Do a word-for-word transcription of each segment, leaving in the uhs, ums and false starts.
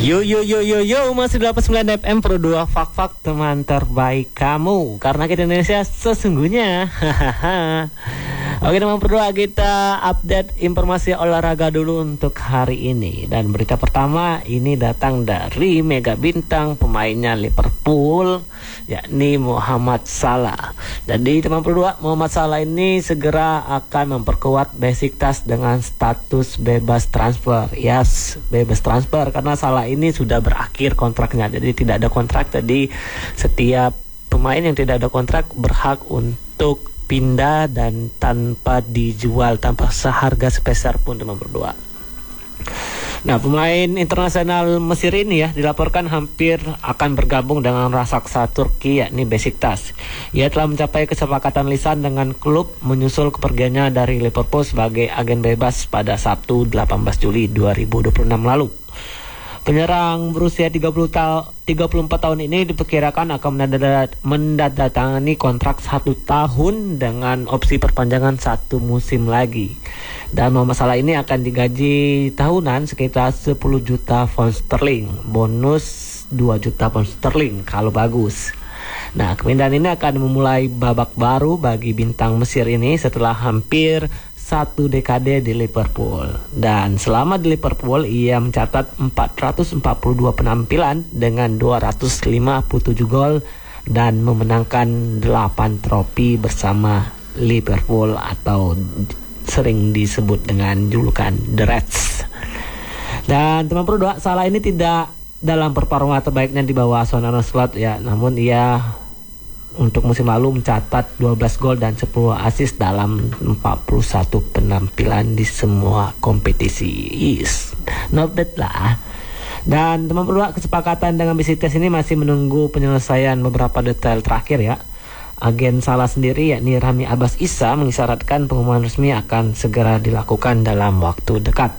Yo yo yo yo yo masih delapan puluh sembilan F M Pro dua Fak-Fak, teman terbaik kamu, karena kita Indonesia sesungguhnya. Oke teman Pro dua, kita update informasi olahraga dulu untuk hari ini. Dan berita pertama ini datang dari mega bintang pemainnya Liverpool, yakni Muhammad Salah. Jadi teman Pro dua, Muhammad Salah ini segera akan memperkuat Besiktas dengan status bebas transfer. Yes, bebas transfer karena Salah ini sudah berakhir kontraknya, jadi tidak ada kontrak. Jadi setiap pemain yang tidak ada kontrak berhak untuk pindah dan tanpa dijual, tanpa seharga sepeser pun teman berdua. Nah, pemain internasional Mesir ini ya dilaporkan hampir akan bergabung dengan raksasa Turki, yakni Besiktas. Ia telah mencapai kesepakatan lisan dengan klub menyusul kepergiannya dari Liverpool sebagai agen bebas pada Sabtu delapan belas Juli dua ribu dua puluh enam lalu. Penyerang berusia tiga puluh empat tahun ini diperkirakan akan menandatangani kontrak satu tahun dengan opsi perpanjangan satu musim lagi. Dan Muhammad Salah ini akan digaji tahunan sekitar sepuluh juta pound sterling, bonus dua juta pound sterling kalau bagus. Nah, kepindahan ini akan memulai babak baru bagi bintang Mesir ini setelah hampir satu dekade di Liverpool. Dan selama di Liverpool ia mencatat empat ratus empat puluh dua penampilan dengan dua ratus lima puluh tujuh gol dan memenangkan delapan trofi bersama Liverpool, atau sering disebut dengan julukan The Reds. Dan teman Pro dua, Salah ini tidak dalam performa terbaiknya di bawah Son Ancelotti ya, namun ia untuk musim lalu mencatat dua belas gol dan sepuluh assist dalam empat puluh satu penampilan di semua kompetisi. Yes, not bad lah. Dan teman berdua, kesepakatan dengan Besiktas ini masih menunggu penyelesaian beberapa detail terakhir ya. Agen Salah sendiri, yakni Rami Abbas Issa, mengisyaratkan pengumuman resmi akan segera dilakukan dalam waktu dekat.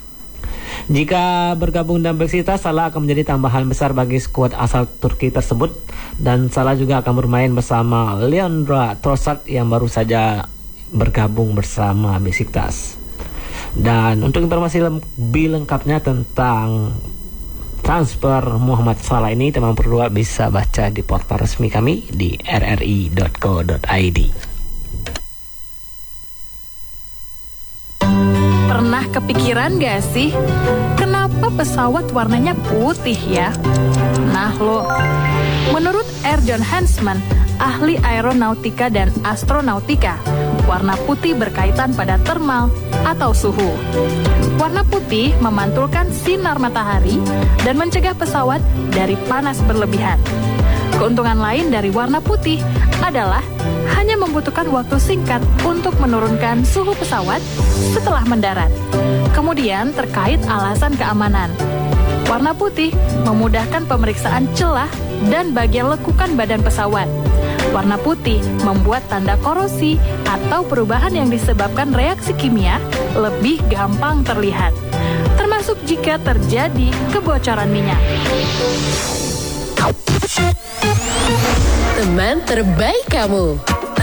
Jika bergabung dengan Besiktas, Salah akan menjadi tambahan besar bagi skuad asal Turki tersebut, dan Salah juga akan bermain bersama Leandro Trossard yang baru saja bergabung bersama Besiktas. Dan untuk informasi lebih lengkapnya tentang transfer Muhammad Salah ini, teman berdua bisa baca di portal resmi kami di r r i dot co dot i d. Pernah kepikiran gak sih, kenapa pesawat warnanya putih ya? Nah lo, menurut Erjon Hansman, ahli aeronautika dan astronautika, warna putih berkaitan pada thermal atau suhu. Warna putih memantulkan sinar matahari dan mencegah pesawat dari panas berlebihan. Keuntungan lain dari warna putih adalah hanya membutuhkan waktu singkat untuk menurunkan suhu pesawat setelah mendarat. Kemudian terkait alasan keamanan, warna putih memudahkan pemeriksaan celah dan bagian lekukan badan pesawat. Warna putih membuat tanda korosi atau perubahan yang disebabkan reaksi kimia lebih gampang terlihat, termasuk jika terjadi kebocoran minyak. Teman terbaik kamu.